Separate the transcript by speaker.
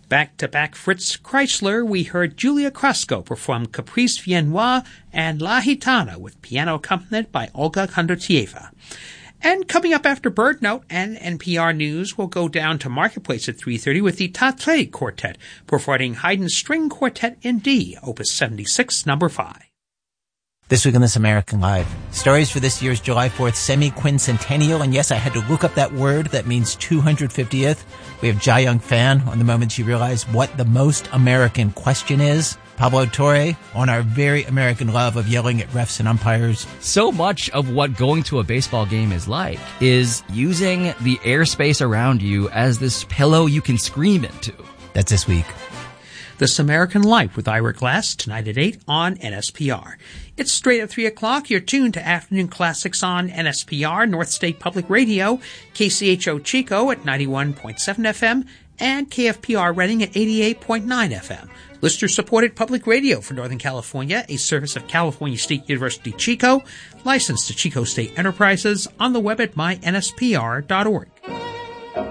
Speaker 1: Back-to-back Fritz Kreisler, we heard Julia Krasko perform Caprice Viennois and La Gitana with piano accompaniment by Olga Kondratieva. And coming up after Bird Note and NPR News, we'll go down to Marketplace at 3:30 with the Tatré Quartet, performing Haydn's String Quartet in D, Opus 76, number 5.
Speaker 2: This week on This American Life, stories for this year's July 4th semi-quincentennial, and yes, I had to look up that word. That means 250th. We have Jia Young Fan on the moment she realized what the most American question is. Pablo Torre on our very American love of yelling at refs and umpires.
Speaker 3: So much of what going to a baseball game is like is using the airspace around you as this pillow you can scream into.
Speaker 2: That's this week.
Speaker 1: This American Life with Ira Glass, tonight at 8 on NSPR. It's straight at 3 o'clock. You're tuned to Afternoon Classics on NSPR, North State Public Radio, KCHO Chico at 91.7 FM, and KFPR Reading at 88.9 FM. Listener-supported public radio for Northern California, a service of California State University Chico, licensed to Chico State Enterprises, on the web at mynspr.org.